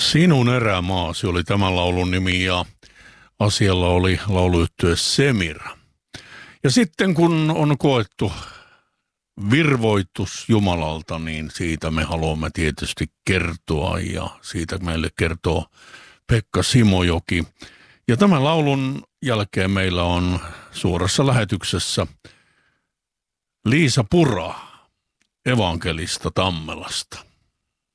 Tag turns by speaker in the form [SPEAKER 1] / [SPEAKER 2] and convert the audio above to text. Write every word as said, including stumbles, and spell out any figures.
[SPEAKER 1] Sinun erämaasi oli tämän laulun nimi ja asialla oli lauluyhtye Semira. Ja sitten kun on koettu virvoitus Jumalalta, niin siitä me haluamme tietysti kertoa ja siitä meille kertoo Pekka Simojoki. Ja tämän laulun jälkeen meillä on suorassa lähetyksessä Liisa Pura evankelista Tammelasta.